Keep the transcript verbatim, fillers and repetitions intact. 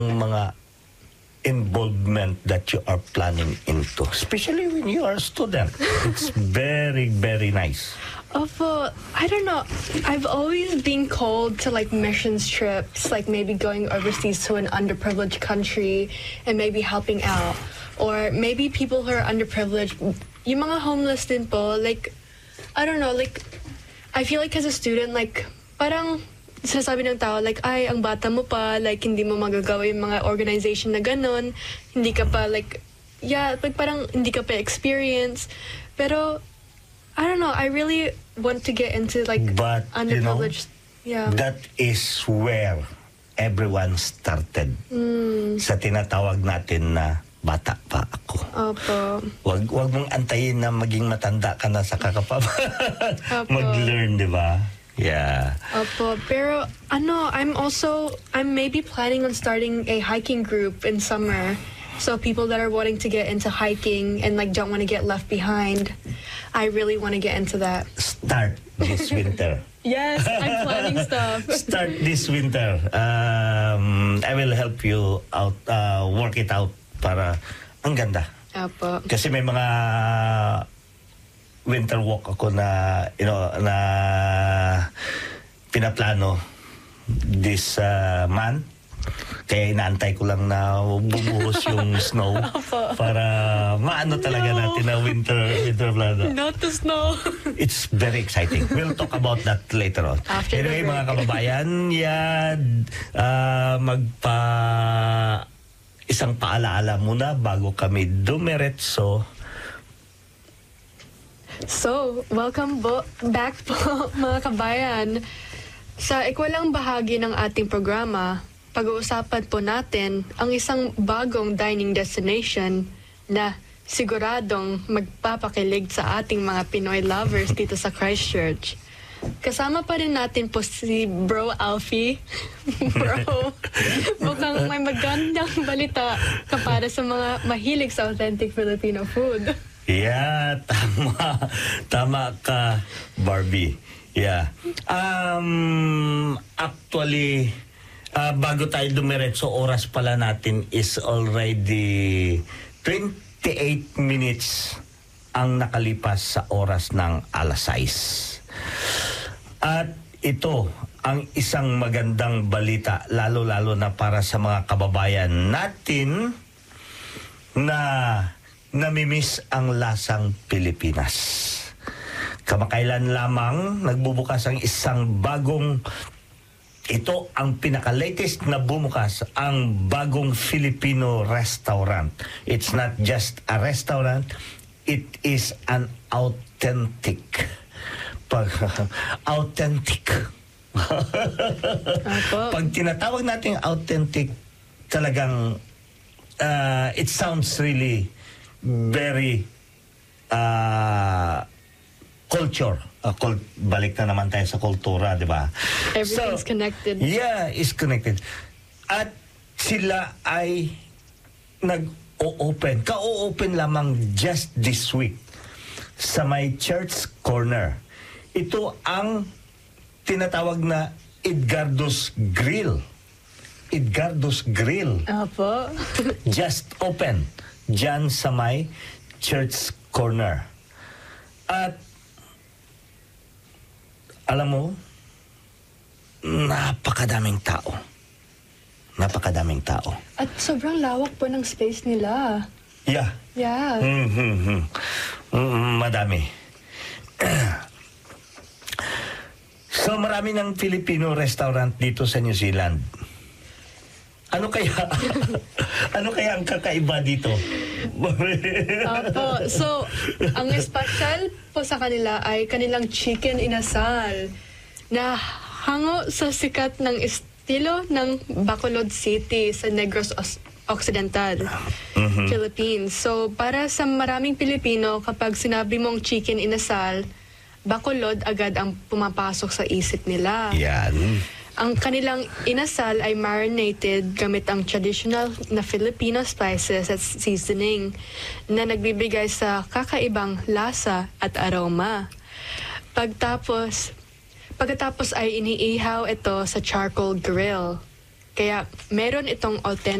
mga involvement that you are planning into, especially when you are a student. It's very, very nice. Opo, I don't know. I've always been called to like missions trips, like maybe going overseas to an underprivileged country and maybe helping out. Or maybe people who are underprivileged, yung mga homeless din po, like, I don't know, like, I feel like as a student, like, parang sinasabi ng tao, like, ay, ang bata mo pa, like, hindi mo magagawa yung mga organization na ganun, hindi ka pa, like, yeah, like, parang hindi ka pa experience. Pero, I don't know, I really want to get into, like, But, underprivileged, you know, yeah. that is where everyone started. Mm. Sa tinatawag natin na bata pa ako. Opo. Wag, wag mong antayin na maging matanda ka na sa kakapapa. Opo. Mag-learn, di ba? Yeah. Opo, pero ano, I'm also, I'm maybe planning on starting a hiking group in summer. So people that are wanting to get into hiking and like don't want to get left behind, I really want to get into that. Start this winter. Yes, I'm planning stuff. Start this winter. Um, I will help you out, uh, work it out para ang ganda. Opo. Kasi may mga winter walk ako na, you know, na pinaplano this uh, month. Kaya inaantay ko lang na bumuhos yung snow para maano talaga No. natin na winter winter plano. Not the snow. It's very exciting. We'll talk about that later on. After the Anyway, break. mga kababayan, yan, uh, magpa isang paalaala muna bago kami dumiretso. So, welcome bo back po mga kabayan. Sa ikwalang bahagi ng ating programa, pag-uusapan po natin ang isang bagong dining destination na siguradong magpapakilig sa ating mga Pinoy lovers dito sa Christchurch. Kasama pa rin natin po si Bro Alfie. Bro, mukhang may magandang balita para sa mga mahilig sa authentic Filipino food. Yeah, tama. Tama ka, Barbie. Yeah. Um, actually, uh, bago tayo dumiretso, oras pala natin is already twenty-eight minutes ang nakalipas sa oras ng alas sais. At ito ang isang magandang balita, lalo-lalo na para sa mga kababayan natin na namimiss ang lasang Pilipinas. Kamakailan lamang nagbubukas ang isang bagong, ito ang pinaka-latest na bumukas, ang bagong Filipino restaurant. It's not just a restaurant, it is an authentic. Pag, authentic. Pag tinatawag natin authentic, talagang uh, it sounds really very uh, culture. Uh, cult, balik na naman tayo sa kultura, di ba? Everything's So, connected. Yeah, is connected. At sila ay nag-o-open. Ka-o-open lamang just this week sa may Church Corner. Ito ang tinatawag na Edgardo's Grill. Edgardo's Grill. Opo. Just open dyan sa may Church Corner. At alam mo, napakadaming tao. Napakadaming tao. At sobrang lawak po ng space nila. Yeah. Yeah. Mm-hmm. Mm, madami. So marami ng Filipino restaurant dito sa New Zealand. Ano kaya ano kaya ang kakaiba dito? Opo. So, ang special po sa kanila ay kanilang chicken inasal na hango sa sikat ng estilo ng Bacolod City sa Negros Occidental, Mhm. Philippines. So, para sa maraming Pilipino, kapag sinabi mong chicken inasal, Bacolod agad ang pumapasok sa isip nila. Yan. Ang kanilang inasal ay marinated gamit ang traditional na Filipino spices at seasoning na nagbibigay sa kakaibang lasa at aroma. Pagtapos, pagkatapos ay iniihaw ito sa charcoal grill. Kaya meron itong authentic